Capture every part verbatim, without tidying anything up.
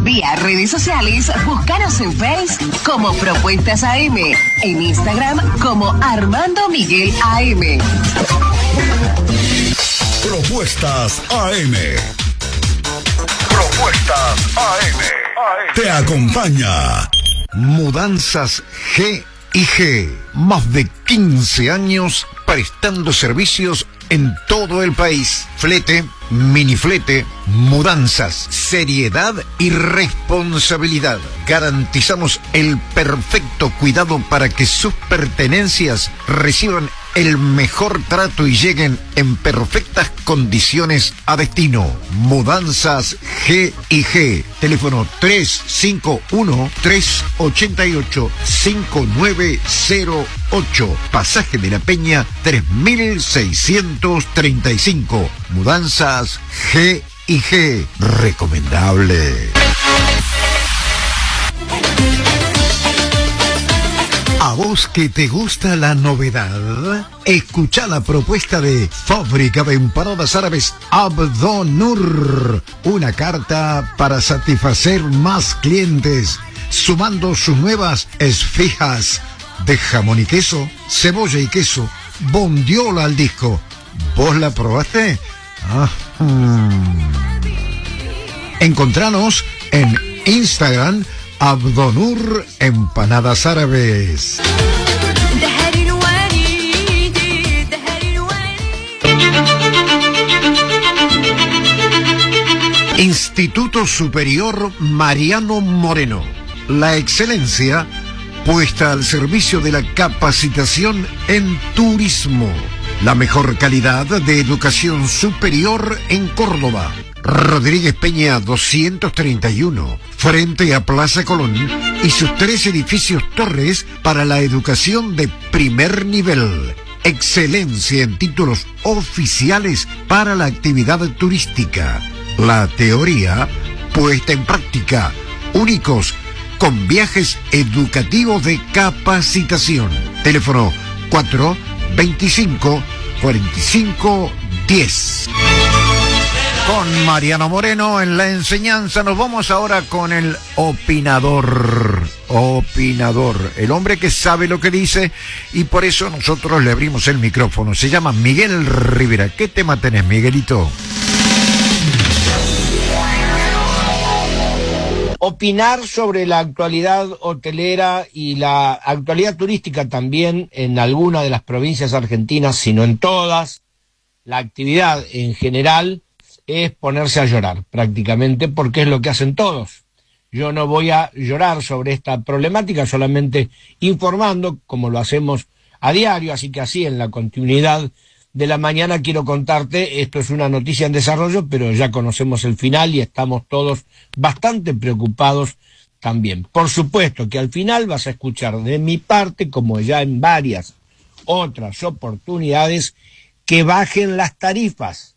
Vía redes sociales, búscanos en Facebook como Propuestas A M, en Instagram como Armando Miguel A M. Propuestas A M. Propuestas A M. Te acompaña Mudanzas G y G. Más de quince años prestando servicios en todo el país. Flete, miniflete, mudanzas, seriedad y responsabilidad. Garantizamos el perfecto cuidado para que sus pertenencias reciban el mejor trato y lleguen en perfectas condiciones a destino. Mudanzas G y G. Teléfono tres cinco uno, tres ocho ocho, cinco nueve cero ocho. Pasaje de la Peña tres mil seiscientos treinta y cinco. Mudanzas G y G. Recomendable. ¿A vos que te gusta la novedad? Escucha la propuesta de Fábrica de Empanadas Árabes Abdonur. Una carta para satisfacer más clientes, sumando sus nuevas esfijas de jamón y queso, cebolla y queso, bondiola al disco. ¿Vos la probaste? Ah, hmm. Encontranos en Instagram Abdonur Empanadas Árabes. Instituto Superior Mariano Moreno. La excelencia puesta al servicio de la capacitación en turismo. La mejor calidad de educación superior en Córdoba. Rodríguez Peña doscientos treinta y uno, frente a Plaza Colón, y sus tres edificios torres para la educación de primer nivel. Excelencia en títulos oficiales para la actividad turística. La teoría puesta en práctica. Únicos con viajes educativos de capacitación. Teléfono cuatro veinticinco, cuarenta y cinco diez. Con Mariano Moreno en la enseñanza, nos vamos ahora con el opinador. Opinador, el hombre que sabe lo que dice, y por eso nosotros le abrimos el micrófono. Se llama Miguel Rivera. ¿Qué tema tenés, Miguelito? Opinar sobre la actualidad hotelera y la actualidad turística también en alguna de las provincias argentinas, sino en todas. La actividad en general es ponerse a llorar, prácticamente, porque es lo que hacen todos. Yo no voy a llorar sobre esta problemática, solamente informando, como lo hacemos a diario, así que así, en la continuidad de la mañana, quiero contarte, esto es una noticia en desarrollo, pero ya conocemos el final y estamos todos bastante preocupados también. Por supuesto que al final vas a escuchar de mi parte, como ya en varias otras oportunidades, que bajen las tarifas,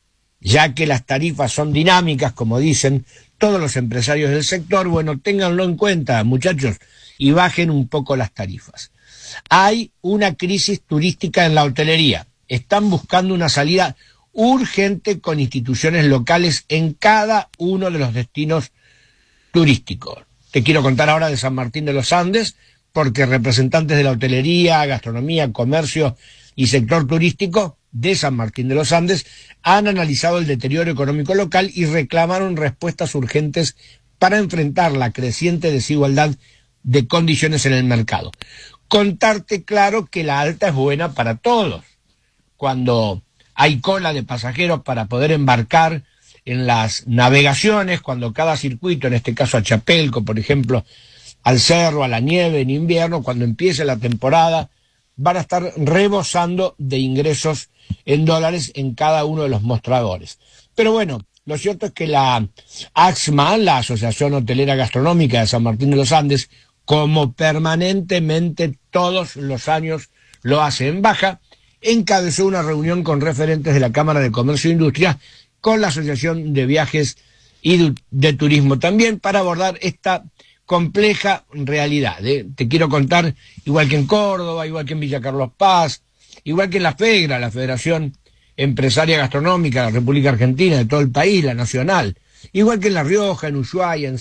ya que las tarifas son dinámicas, como dicen todos los empresarios del sector. Bueno, ténganlo en cuenta, muchachos, y bajen un poco las tarifas. Hay una crisis turística en la hotelería. Están buscando una salida urgente con instituciones locales en cada uno de los destinos turísticos. Te quiero contar ahora de San Martín de los Andes, porque representantes de la hotelería, gastronomía, comercio y sector turístico de San Martín de los Andes han analizado el deterioro económico local y reclamaron respuestas urgentes para enfrentar la creciente desigualdad de condiciones en el mercado. Contarte claro que la alta es buena para todos. Cuando hay cola de pasajeros para poder embarcar en las navegaciones, cuando cada circuito, en este caso a Chapelco, por ejemplo, al cerro, a la nieve en invierno, cuando empiece la temporada, van a estar rebosando de ingresos en dólares en cada uno de los mostradores. Pero bueno, lo cierto es que la AXMA, la Asociación Hotelera Gastronómica de San Martín de los Andes, como permanentemente todos los años lo hace en baja, encabezó una reunión con referentes de la Cámara de Comercio e Industria, con la Asociación de Viajes y de Turismo también, para abordar esta compleja realidad, ¿eh? Te quiero contar, igual que en Córdoba, igual que en Villa Carlos Paz, igual que en la FEGRA, la Federación Empresaria Gastronómica de la República Argentina, de todo el país, la nacional, igual que en La Rioja, en Ushuaia, en